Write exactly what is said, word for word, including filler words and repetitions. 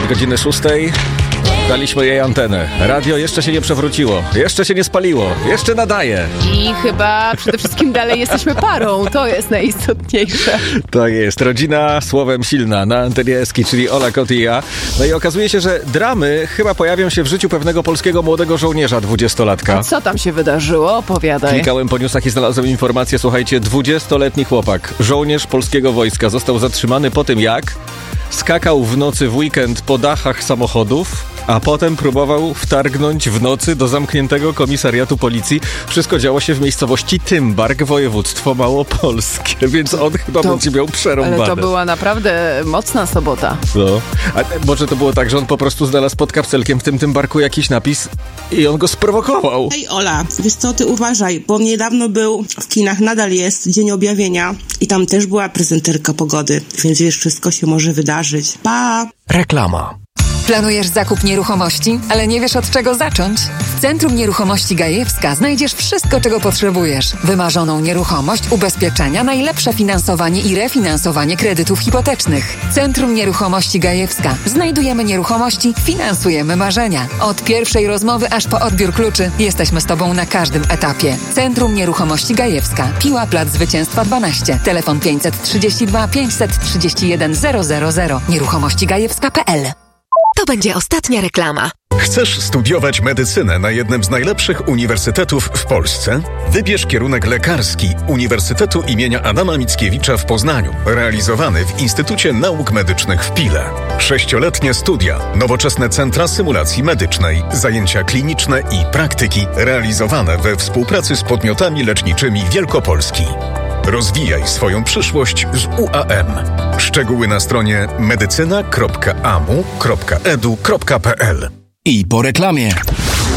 Od godziny szóstej daliśmy jej antenę. Radio jeszcze się nie przewróciło, jeszcze się nie spaliło, jeszcze nadaje. I chyba przede wszystkim dalej jesteśmy parą, to jest najistotniejsze. To jest rodzina słowem silna na antenie Eski, czyli Ola, Kot i ja. No i okazuje się, że dramy chyba pojawią się w życiu pewnego polskiego młodego żołnierza, dwudziestolatka. A co tam się wydarzyło? Opowiadaj. Klikałem po newsach i znalazłem informację, słuchajcie, dwudziestoletni chłopak, żołnierz polskiego wojska, został zatrzymany po tym, jak skakał w nocy w weekend po dachach samochodów, a potem próbował wtargnąć w nocy do zamkniętego komisariatu policji. Wszystko działo się w miejscowości Tymbark, województwo małopolskie, więc on chyba To- będzie miał przerąbane. Ale to była naprawdę mocna sobota. No. A może to było tak, że on po prostu znalazł pod kapselkiem w tym Tymbarku jakiś napis i on go sprowokował. Hej Ola, wiesz co, ty uważaj, bo niedawno był w kinach, nadal jest Dzień Objawienia i tam też była prezenterka pogody, więc wiesz, wszystko się może wydarzyć. Pa! Reklama. Planujesz zakup nieruchomości, ale nie wiesz od czego zacząć? W Centrum Nieruchomości Gajewska znajdziesz wszystko, czego potrzebujesz. Wymarzoną nieruchomość, ubezpieczenia, najlepsze finansowanie i refinansowanie kredytów hipotecznych. Centrum Nieruchomości Gajewska. Znajdujemy nieruchomości, finansujemy marzenia. Od pierwszej rozmowy aż po odbiór kluczy jesteśmy z Tobą na każdym etapie. Centrum Nieruchomości Gajewska. Piła Plac Zwycięstwa dwanaście. Telefon pięćset trzydzieści dwa pięćset trzydzieści jeden zero zero zero. Nieruchomości gajewska kropka pe el. To będzie ostatnia reklama. Chcesz studiować medycynę na jednym z najlepszych uniwersytetów w Polsce? Wybierz kierunek lekarski Uniwersytetu imienia Adama Mickiewicza w Poznaniu, realizowany w Instytucie Nauk Medycznych w Pile. Sześcioletnie studia, nowoczesne centra symulacji medycznej, zajęcia kliniczne i praktyki realizowane we współpracy z podmiotami leczniczymi Wielkopolski. Rozwijaj swoją przyszłość z U A M. Szczegóły na stronie medycyna kropka a m u kropka e d u kropka p l. I po reklamie.